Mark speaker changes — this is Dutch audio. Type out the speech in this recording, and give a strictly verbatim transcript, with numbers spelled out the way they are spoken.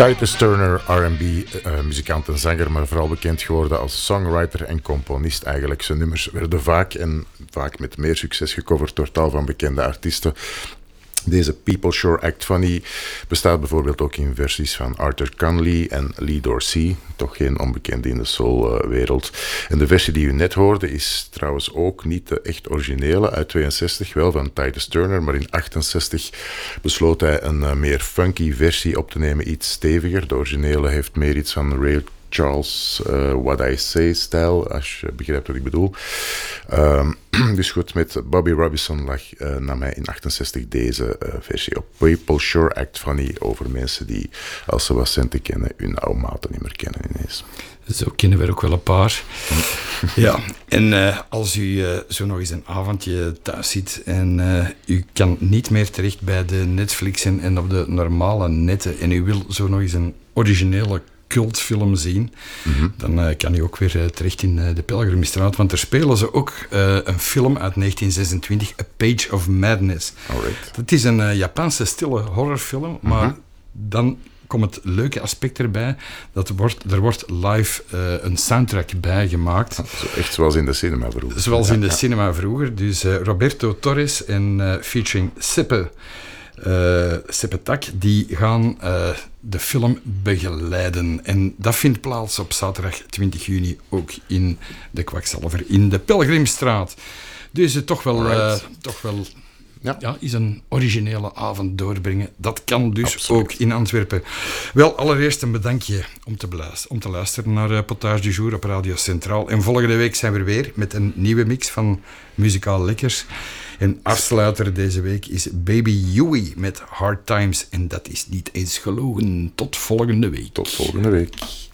Speaker 1: Titus Turner, R en B, uh, muzikant en zanger, maar vooral bekend geworden als songwriter en componist eigenlijk. Zijn nummers werden vaak en vaak met meer succes gecoverd door tal van bekende artiesten. Deze People Sure Act Funny bestaat bijvoorbeeld ook in versies van Arthur Conley en Lee Dorsey, toch geen onbekende in de soulwereld. En de versie die u net hoorde is trouwens ook niet de echt originele uit tweeënzestig, wel van Titus Turner, maar in achtenzestig besloot hij een uh, meer funky versie op te nemen, iets steviger. De originele heeft meer iets van Ray Charles, uh, What I Say-stijl, als je begrijpt wat ik bedoel. Um, dus goed, met Bobby Robinson lag, uh, nam hij in achtenzestig deze uh, versie op. People Sure Act Funny, over mensen die, als ze wat centen kennen, hun oude maten niet meer kennen ineens.
Speaker 2: Zo kennen we er ook wel een paar. Ja, en uh, als u uh, zo nog eens een avondje thuis zit en uh, u kan niet meer terecht bij de Netflixen en op de normale netten en u wil zo nog eens een originele cultfilm zien, mm-hmm. dan uh, kan u ook weer uh, terecht in uh, de Pelgrimstraat, want er spelen ze ook uh, een film uit negentien zesentwintig, A Page of Madness.
Speaker 1: Alright.
Speaker 2: Dat is een uh, Japanse stille horrorfilm, mm-hmm. maar dan komt het leuke aspect erbij, dat wordt, er wordt live uh, een soundtrack bijgemaakt.
Speaker 1: Ah, zo echt zoals in de cinema vroeger.
Speaker 2: Zoals in de
Speaker 1: ja.
Speaker 2: cinema vroeger, dus uh, Roberto Torres en uh, featuring Seppe Uh, Sepetak, die gaan uh, de film begeleiden. En dat vindt plaats op zaterdag twintig juni ook in de Kwakzalver in de Pelgrimstraat. Dus uh, toch wel, uh, toch wel ja. Ja, is een originele avond doorbrengen. Dat kan dus Absoluut. Ook in Antwerpen. Wel, allereerst een bedankje om te, beluisteren, om te luisteren naar uh, Potage du Jour op Radio Centraal. En volgende week zijn we weer met een nieuwe mix van Muzikaal Lekkers. En afsluiter deze week is Baby Huey met Hard Times. En dat is niet eens gelogen. Tot volgende week.
Speaker 1: Tot volgende week.